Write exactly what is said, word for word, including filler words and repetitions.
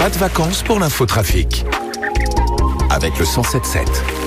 Pas de vacances pour l'infotrafic. Avec le cent sept sept.